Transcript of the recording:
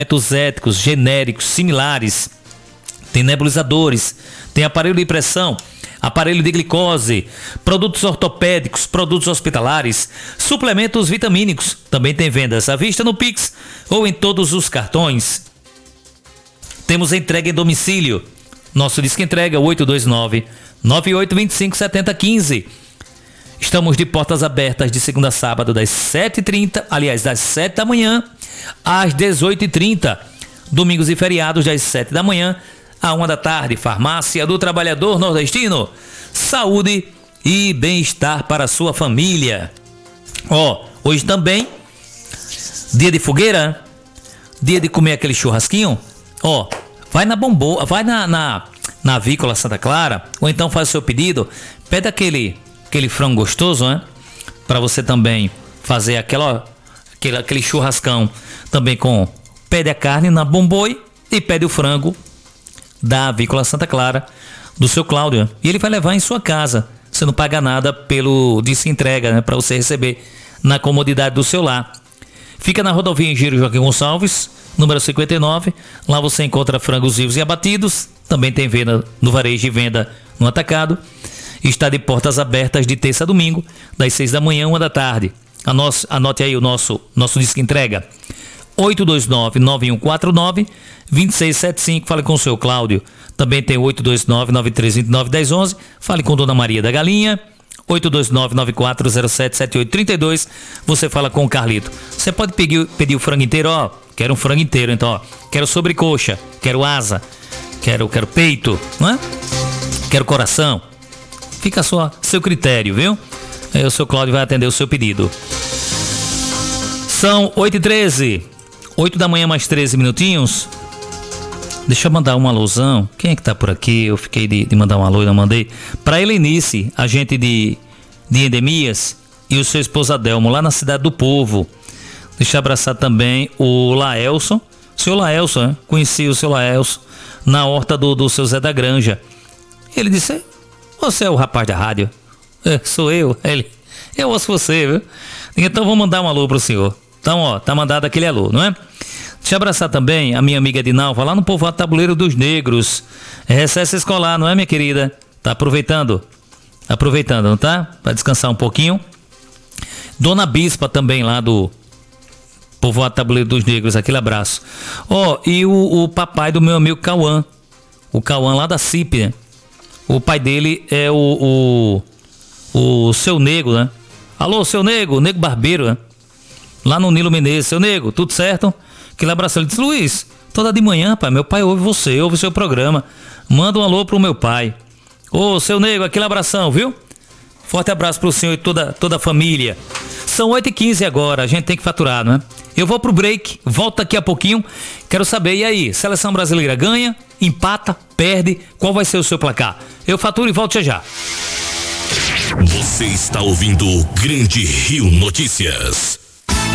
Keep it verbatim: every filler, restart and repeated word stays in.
éticos, genéricos, similares. Tem nebulizadores, tem aparelho de pressão, aparelho de glicose, produtos ortopédicos, produtos hospitalares, suplementos vitamínicos. Também tem vendas à vista no Pix ou em todos os cartões. Temos entrega em domicílio. Nosso disco entrega oito dois nove, nove oito dois cinco, sete zero um cinco. Estamos de portas abertas de segunda a sábado das sete e trinta, aliás, das sete da manhã às dezoito e trinta. Domingos e feriados das sete da manhã à uma da tarde. Farmácia do Trabalhador Nordestino. Saúde e bem-estar para a sua família. Ó, oh, hoje também, dia de fogueira, dia de comer aquele churrasquinho. Ó, oh, vai na Bombô, vai na, na, na Avícola Santa Clara, ou então faz o seu pedido, pede aquele, aquele frango gostoso, né? Para você também fazer aquela, aquele, aquele churrascão também com, pede a carne na Bomboi e pede o frango da Avícola Santa Clara, do seu Cláudio, e ele vai levar em sua casa. Você não paga nada pelo disse entrega, né, para você receber na comodidade do seu lar. Fica na rodovia Engenheiro Joaquim Gonçalves, número cinquenta e nove. Lá você encontra frangos vivos e abatidos. Também tem venda no varejo e venda no atacado. Está de portas abertas de terça a domingo, das seis da manhã a uma da tarde. Anote, anote aí o nosso, nosso disco entrega. oito dois nove, nove um quatro nove, dois seis sete cinco. Fale com o seu Cláudio. Também tem oito dois nove, nove três dois nove, um zero um um. Fale com Dona Maria da Galinha. oito dois nove, nove quatro zero sete, sete oito três dois. Você fala com o Carlito. Você pode pedir, pedir o frango inteiro, ó. Quero um frango inteiro, então, ó. Quero sobrecoxa, quero asa, quero, quero peito, não é? Quero coração. Fica a sua, seu critério, viu? Aí o seu Cláudio vai atender o seu pedido. São oito e treze. oito da manhã mais treze minutinhos. Deixa eu mandar um alusão. Quem é que tá por aqui? Eu fiquei de, de mandar um alô e não mandei. Pra Helenice, agente de, de endemias, e o seu esposo Adelmo, lá na Cidade do Povo. Deixa eu abraçar também o Laelson. O seu Laelson, né? Conheci o seu Laelson na horta do, do seu Zé da Granja. Ele disse: você é o rapaz da rádio? É, sou eu. Ele: eu ouço você, viu? Então vou mandar um alô pro senhor. Então, ó, tá mandado aquele alô, não é? Deixa eu abraçar também a minha amiga Edinalva, lá no povoado Tabuleiro dos Negros. É recesso escolar, não é, minha querida? Tá aproveitando? Aproveitando, não tá? Pra descansar um pouquinho. Dona Bispa também, lá do povoado Tabuleiro dos Negros, aquele abraço. Ó, oh, e o, o papai do meu amigo Cauã. O Cauã lá da C I P, né? O pai dele é o, o, o seu Nego, né? Alô, seu Nego, Nego Barbeiro, né? Lá no Nilo Menezes. Seu Nego, tudo certo? Aquele abraço. Ele disse: Luiz, toda de manhã, pai, meu pai ouve você, ouve o seu programa. Manda um alô pro meu pai. Ô, seu Nego, aquele abração, viu? Forte abraço pro senhor e toda, toda a família. São oito e quinze agora, a gente tem que faturar, não é? Eu vou pro break, volto daqui a pouquinho. Quero saber, e aí, seleção brasileira ganha, empata, perde? Qual vai ser o seu placar? Eu faturo e volto já já. Você está ouvindo o Grande Rio Notícias.